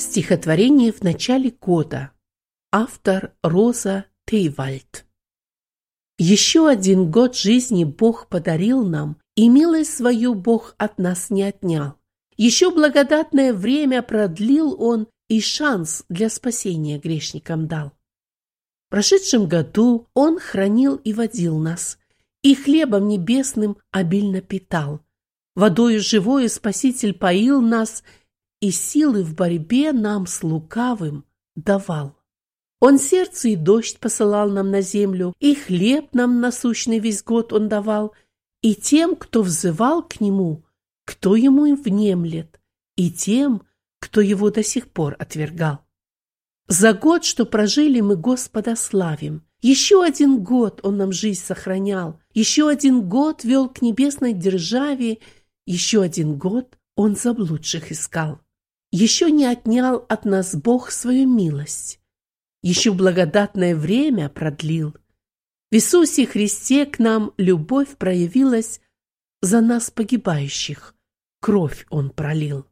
Стихотворение в начале года. Автор Роза Тейвальд. Еще один год жизни Бог подарил нам, и милость свою Бог от нас не отнял. Еще благодатное время продлил Он, и шанс для спасения грешникам дал. В прошедшем году Он хранил и водил нас, и хлебом небесным обильно питал. Водою живою Спаситель поил нас, и силы в борьбе нам с лукавым давал. Он сердце и дождь посылал нам на землю, и хлеб нам насущный весь год Он давал, и тем, кто взывал к Нему, кто Ему и внемлет, и тем, кто Его до сих пор отвергал. За год, что прожили, мы Господа славим. Еще один год Он нам жизнь сохранял, еще один год вел к небесной державе, еще один год Он заблудших искал. Еще не отнял от нас Бог свою милость, еще благодатное время продлил. В Иисусе Христе к нам любовь проявилась, за нас погибающих кровь Он пролил.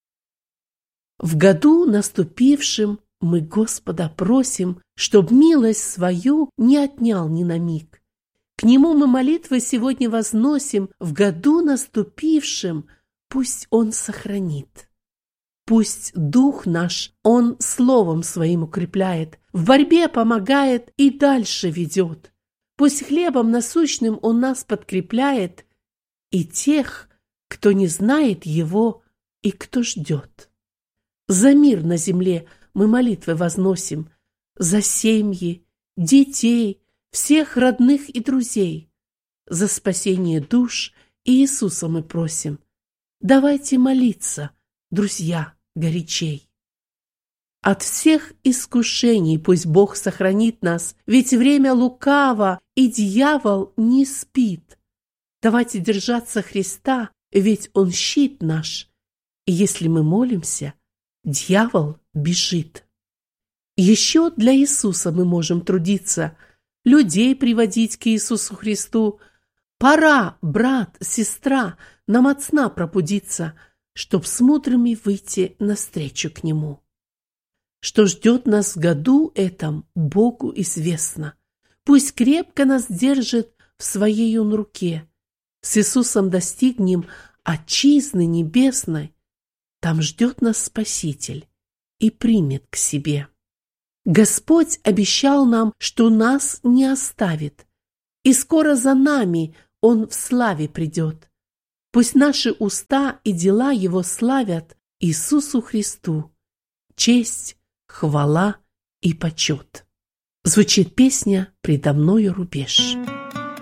В году наступившем мы Господа просим, чтоб милость свою не отнял ни на миг. К Нему мы молитвы сегодня возносим, в году наступившем пусть Он сохранит. Пусть дух наш Он словом своим укрепляет, в борьбе помогает и дальше ведет. Пусть хлебом насущным Он нас подкрепляет, и тех, кто не знает Его и кто ждет. За мир на земле мы молитвы возносим, за семьи, детей, всех родных и друзей. За спасение душ Иисуса мы просим. Давайте молиться, друзья, горячей. От всех искушений пусть Бог сохранит нас, ведь время лукаво, и дьявол не спит. Давайте держаться Христа, ведь Он щит наш, и если мы молимся, дьявол бежит. Еще для Иисуса мы можем трудиться, людей приводить к Иисусу Христу. Пора, брат, сестра, нам от сна пробудиться, чтоб с мудрыми выйти навстречу к Нему. Что ждет нас в году этом, Богу известно. Пусть крепко нас держит в Своей Он руке. С Иисусом достигнем отчизны небесной. Там ждет нас Спаситель и примет к себе. Господь обещал нам, что нас не оставит, и скоро за нами Он в славе придет. Пусть наши уста и дела Его славят Иисусу Христу. Честь, хвала и почет. Звучит песня «Предо мною рубеж».